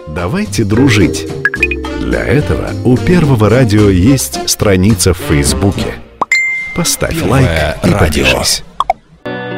Давайте дружить. Для этого у Первого радио есть страница в Фейсбуке. Поставь лайк и подпишись.